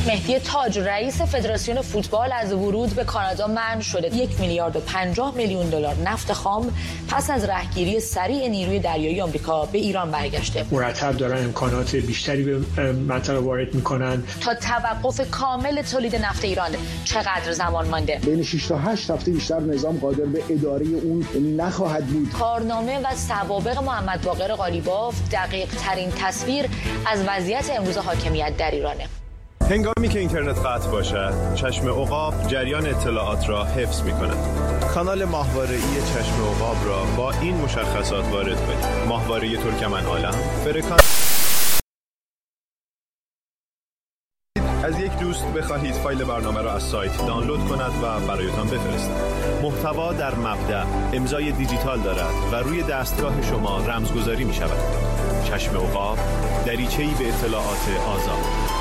مهدی تاج رئیس فدراسیون فوتبال از ورود به کانادا منع شده. 1 میلیارد و 50 میلیون دلار نفت خام پس از رهگیری سریع نیروی دریایی آمریکا به ایران برگشته. مرتب دارن امکانات بیشتری به منطقه وارد میکنن. تا توقف کامل تولید نفت ایران چقدر زمان مانده؟ بین 6 تا 8 هفته بیشتر نظام قادر به اداره اون نخواهد بود. کارنامه و سوابق محمد باقر قالیباف دقیق ترین تصویر از وضعیت امروز حاکمیت در ایرانه. هنگامی که اینترنت قطع باشد، چشم عقاب جریان اطلاعات را حفظ می‌کند. کانال ماهواره‌ای چشم عقاب را با این مشخصات وارد کنید. ماهواره ترکمن عالم، فرکانس. از یک دوست بخواهید فایل برنامه را از سایت دانلود کند و برایتان بفرستد. محتوا در مبدأ امضای دیجیتال دارد و روی دستگاه شما رمزگذاری می‌شود. چشم عقاب، دریچه‌ای به اطلاعات آزاد.